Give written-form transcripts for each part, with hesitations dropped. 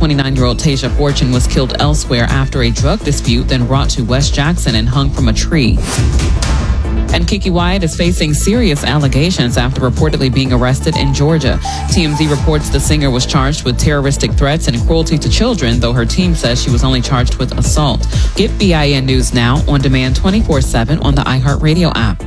29-year-old Tasia Fortune was killed elsewhere after a drug dispute, then brought to West Jackson and hung from a tree. And Keke Wyatt is facing serious allegations after reportedly being arrested in Georgia. TMZ reports the singer was charged with terroristic threats and cruelty to children, though her team says she was only charged with assault. Get BIN News now on demand 24/7 on the iHeartRadio app.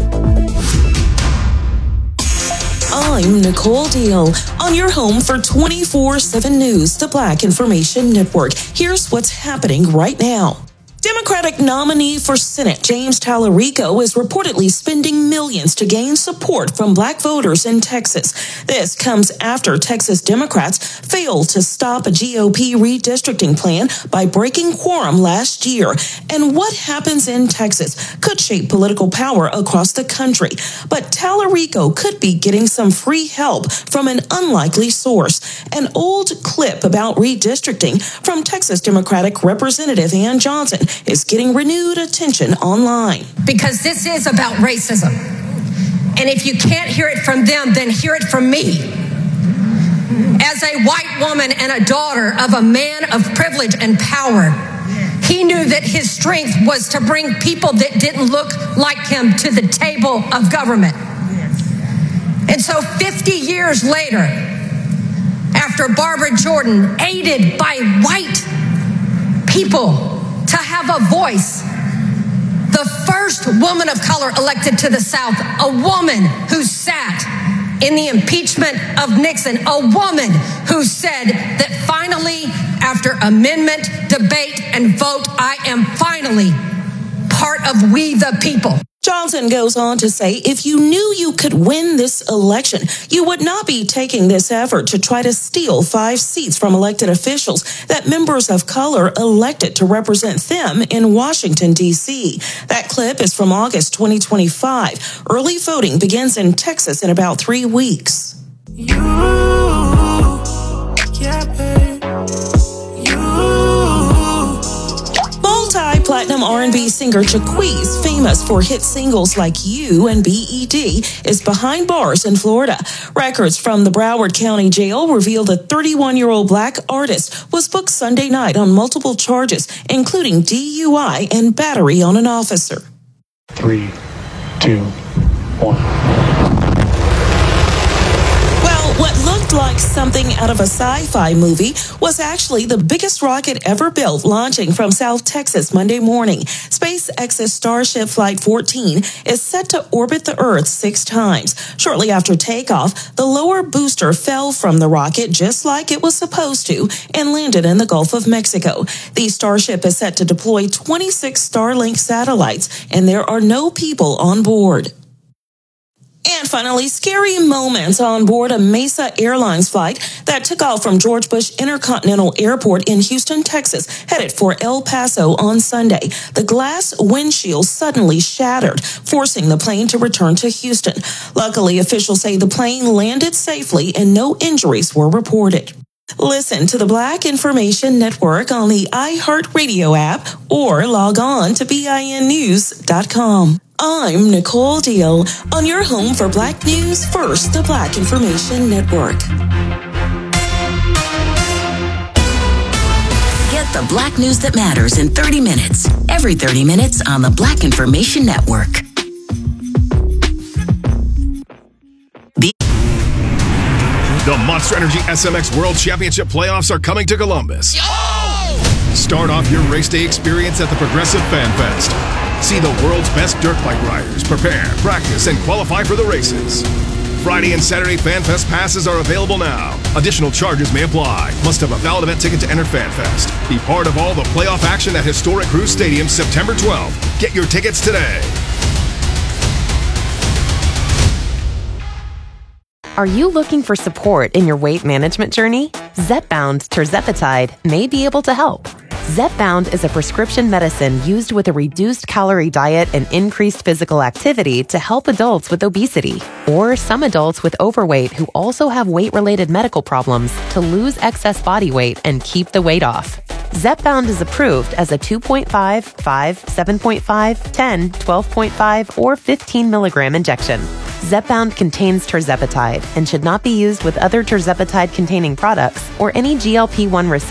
I'm Nicole Deal on your home for 24/7 News, the Black Information Network. Here's what's happening right now. Democratic nominee for Senate James Tallarico is reportedly spending millions to gain support from black voters in Texas. This comes after Texas Democrats failed to stop a GOP redistricting plan by breaking quorum last year. And what happens in Texas could shape political power across the country. But Tallarico could be getting some free help from an unlikely source. An old clip about redistricting from Texas Democratic Representative Ann Johnson is getting renewed attention online. Because this is about racism. And if you can't hear it from them, then hear it from me. As a white woman and a daughter of a man of privilege and power, he knew that his strength was to bring people that didn't look like him to the table of government. And so 50 years later, after Barbara Jordan, aided by white people to have a voice, the first woman of color elected to the South, a woman who sat in the impeachment of Nixon, a woman who said that finally, after amendment, debate, and vote, I am finally part of we the people. Johnson goes on to say, if you knew you could win this election, you would not be taking this effort to try to steal 5 seats from elected officials that members of color elected to represent them in Washington, D.C. That clip is from August 2025. Early voting begins in Texas in about 3 weeks. Multi-platinum R&B singer Jacquees, famous for hit singles like You and B.E.D., is behind bars in Florida. Records from the Broward County Jail reveal the 31-year-old black artist was booked Sunday night on multiple charges, including DUI and battery on an officer. 3, 2, 1. What looked like something out of a sci-fi movie was actually the biggest rocket ever built, launching from South Texas Monday morning. SpaceX's Starship Flight 14 is set to orbit the Earth 6 times. Shortly after takeoff, the lower booster fell from the rocket just like it was supposed to and landed in the Gulf of Mexico. The Starship is set to deploy 26 Starlink satellites, and there are no people on board. And finally, scary moments on board a Mesa Airlines flight that took off from George Bush Intercontinental Airport in Houston, Texas, headed for El Paso on Sunday. The glass windshield suddenly shattered, forcing the plane to return to Houston. Luckily, officials say the plane landed safely and no injuries were reported. Listen to the Black Information Network on the iHeartRadio app or log on to BINnews.com. I'm Nicole Deal on your home for Black News First, the Black Information Network. Get the Black news that matters in 30 minutes. Every 30 minutes on the Black Information Network. The Monster Energy SMX World Championship playoffs are coming to Columbus. Start off your race day experience at the Progressive Fan Fest. See the world's best dirt bike riders prepare, practice, and qualify for the races. Friday and Saturday Fan Fest passes are available now. Additional charges may apply. Must have a valid event ticket to enter Fan Fest. Be part of all the playoff action at historic Cruz Stadium September 12th. Get your tickets today. Are you looking for support in your weight management journey? Zepbound tirzepatide may be able to help. Zepbound is a prescription medicine used with a reduced calorie diet and increased physical activity to help adults with obesity or some adults with overweight who also have weight-related medical problems to lose excess body weight and keep the weight off. Zepbound is approved as a 2.5, 5, 7.5, 10, 12.5, or 15 milligram injection. Zepbound contains tirzepatide and should not be used with other tirzepatide-containing products or any GLP-1 receptor